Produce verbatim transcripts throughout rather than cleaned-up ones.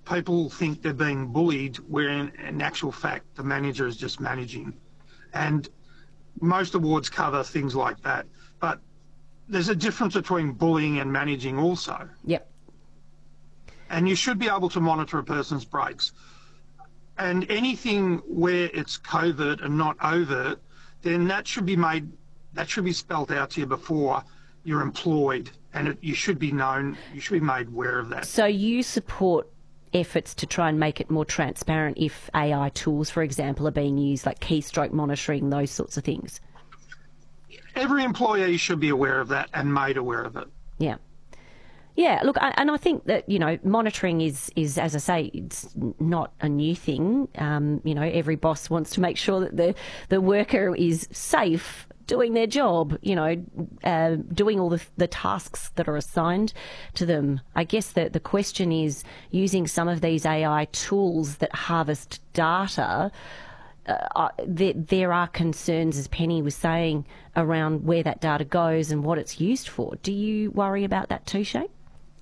people think they're being bullied, where in, in actual fact the manager is just managing. And most awards cover things like that. But there's a difference between bullying and managing also. Yep. And you should be able to monitor a person's breaks. And anything where it's covert and not overt, then that should be made, that should be spelled out to you before you're employed, and it, you should be known, you should be made aware of that. So you support efforts to try and make it more transparent if A I tools, for example, are being used, like keystroke monitoring, those sorts of things? Every employee should be aware of that and made aware of it. Yeah. Yeah, look, and I think that, you know, monitoring is, is as I say, it's not a new thing. Um, you know, every boss wants to make sure that the, the worker is safe doing their job, you know, uh, doing all the, the tasks that are assigned to them. I guess that the question is, using some of these A I tools that harvest data, uh, there, there are concerns, as Penny was saying, around where that data goes and what it's used for. Do you worry about that too, Shane?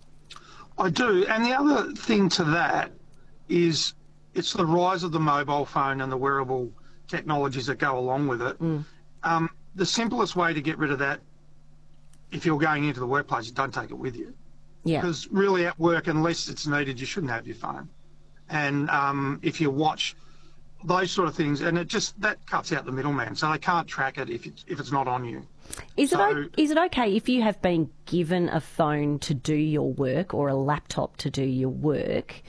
I do. And the other thing to that is it's the rise of the mobile phone and the wearable technologies that go along with it. Mm. Um, the simplest way to get rid of that, if you're going into the workplace, is don't take it with you. Yeah. Because really at work, unless it's needed, you shouldn't have your phone. And um, if you watch those sort of things, and it just, that cuts out the middleman. So they can't track it if it's, if it's not on you. Is so, it is it okay if you have been given a phone to do your work or a laptop to do your work?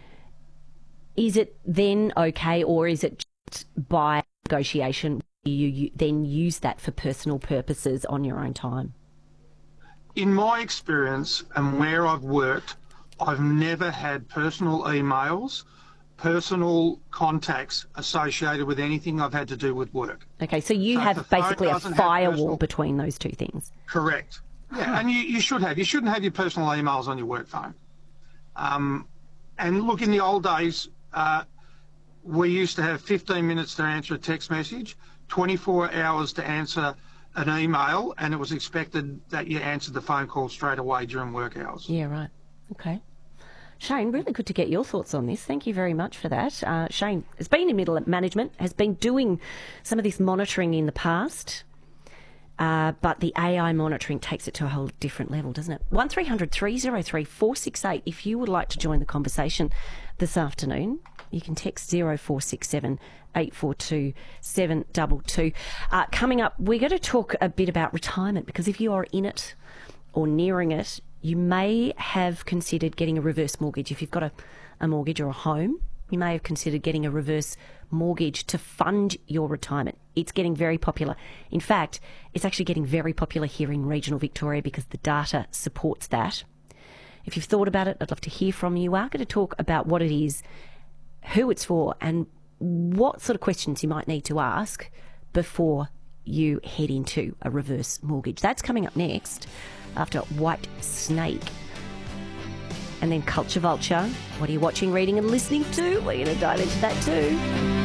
Is it then okay, or is it just by negotiation you, you then use that for personal purposes on your own time? In my experience and where I've worked, I've never had personal emails, personal contacts associated with anything I've had to do with work. Okay, so you so have basically a firewall personal... between those two things. Correct. Yeah, and you, you should have. You shouldn't have your personal emails on your work phone. Um, and look, in the old days, uh, we used to have fifteen minutes to answer a text message, twenty-four hours to answer an email, and it was expected that you answered the phone call straight away during work hours. Yeah, right. Okay. Shane, really good to get your thoughts on this. Thank you very much for that. Uh, Shane has been in middle management, has been doing some of this monitoring in the past, uh, but the A I monitoring takes it to a whole different level, doesn't it? one three hundred three oh three four six eight if you would like to join the conversation this afternoon. You can text zero four six seven eight four two seven two two. Uh, coming up, we're going to talk a bit about retirement, because if you are in it or nearing it, you may have considered getting a reverse mortgage. If you've got a, a mortgage or a home, you may have considered getting a reverse mortgage to fund your retirement. It's getting very popular. In fact, it's actually getting very popular here in regional Victoria because the data supports that. If you've thought about it, I'd love to hear from you. We're going to talk about what it is, who it's for, and what sort of questions you might need to ask before you head into a reverse mortgage. That's coming up next after White Snake. And then Culture Vulture. What are you watching, reading and listening to? We're going to dive into that too.